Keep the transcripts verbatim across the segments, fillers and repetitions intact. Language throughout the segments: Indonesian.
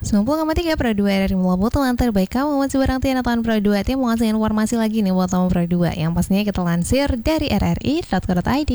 sembilan puluh koma tiga Pro dua dari Melabu, teman terbaik kamu. Masih bareng Tiana tahun Pro dua. Tiana mau ngasih informasi lagi nih buat teman Pro dua, yang pastinya kita lansir dari r r i titik co titik i d.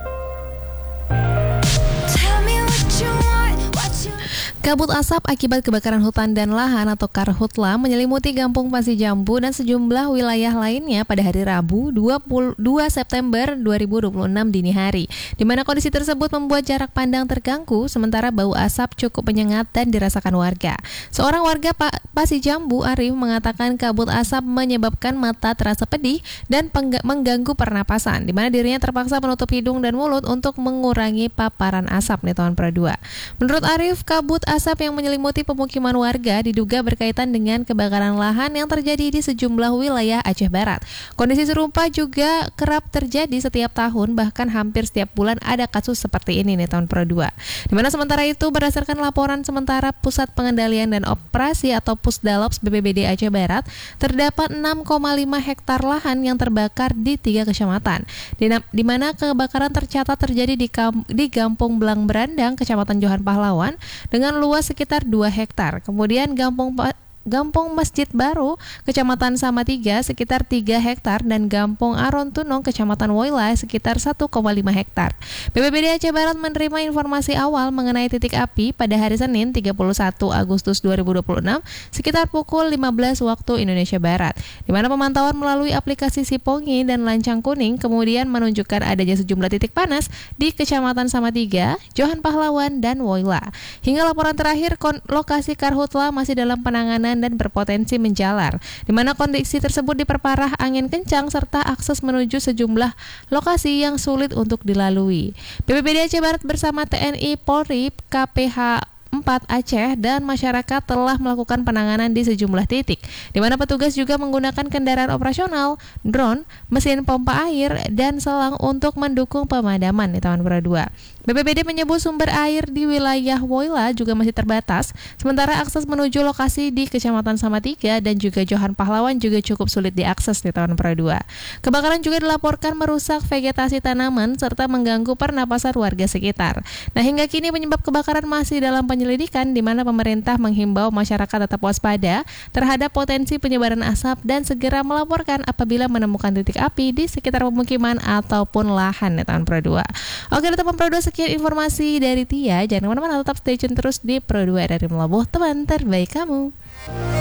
Kabut asap akibat kebakaran hutan dan lahan atau karhutla menyelimuti Kampung Pasi Jambu dan sejumlah wilayah lainnya pada hari Rabu dua puluh dua September dua ribu dua puluh enam dini hari, di mana kondisi tersebut membuat jarak pandang terganggu sementara bau asap cukup menyengat dan dirasakan warga. Seorang warga pa- Pasi Jambu, Arif, mengatakan kabut asap menyebabkan mata terasa pedih dan pengga- mengganggu pernapasan, di mana dirinya terpaksa menutup hidung dan mulut untuk mengurangi paparan asap di tahun Pro dua. Menurut Arif, kabut asap yang menyelimuti pemukiman warga diduga berkaitan dengan kebakaran lahan yang terjadi di sejumlah wilayah Aceh Barat. Kondisi serupa juga kerap terjadi setiap tahun, bahkan hampir setiap bulan ada kasus seperti ini nih tahun Pro dua. Di mana sementara itu berdasarkan laporan sementara Pusat Pengendalian dan Operasi atau Pusdalops B P B D Aceh Barat, terdapat enam koma lima hektar lahan yang terbakar di tiga kecamatan, di, di mana kebakaran tercatat terjadi di, kam, di Kampung Belang Berandang, Kecamatan Johan Pahlawan, dengan luas sekitar dua hektar. Kemudian Kampung Gampong Masjid Baru, Kecamatan Samatiga sekitar tiga hektar, dan Gampong Aron Tunong, Kecamatan Woila sekitar satu koma lima hektar. B P B D Aceh Barat menerima informasi awal mengenai titik api pada hari Senin tiga puluh satu Agustus dua ribu dua puluh enam sekitar pukul lima belas waktu Indonesia Barat, di mana pemantauan melalui aplikasi Sipongi dan Lancang Kuning kemudian menunjukkan adanya sejumlah titik panas di Kecamatan Samatiga, Johan Pahlawan, dan Woila. Hingga laporan terakhir, kon- lokasi karhutla masih dalam penanganan dan berpotensi menjalar, di mana kondisi tersebut diperparah angin kencang serta akses menuju sejumlah lokasi yang sulit untuk dilalui. B P B D Aceh Barat bersama T N I, Polri, K P H empat Aceh dan masyarakat telah melakukan penanganan di sejumlah titik, di mana petugas juga menggunakan kendaraan operasional, drone, mesin pompa air, dan selang untuk mendukung pemadaman di tahun Pro dua. B P B D menyebut sumber air di wilayah Woila juga masih terbatas, sementara akses menuju lokasi di Kecamatan Samatiga dan juga Johan Pahlawan juga cukup sulit diakses di tahun Pro dua. Kebakaran juga dilaporkan merusak vegetasi tanaman serta mengganggu pernapasan warga sekitar. Nah, hingga kini penyebab kebakaran masih dalam penyelidikan, di mana pemerintah menghimbau masyarakat tetap waspada terhadap potensi penyebaran asap dan segera melaporkan apabila menemukan titik api di sekitar pemukiman ataupun lahan di tahun Pro dua. Oke, teman Pro dua, sekian informasi dari Tia. Jangan kemana-mana, tetap stay tune terus di Pro dua dari Melabuh, teman terbaik kamu.